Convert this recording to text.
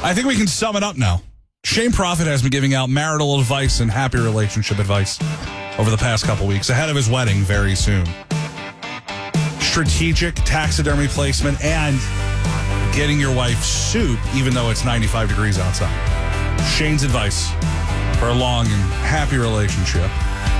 I think we can sum it up now. Shane Prophet has been giving out marital advice and happy relationship advice over the past couple weeks, ahead of his wedding very soon. Strategic taxidermy placement and getting your wife soup even though it's 95 degrees outside. Shane's advice for a long and happy relationship.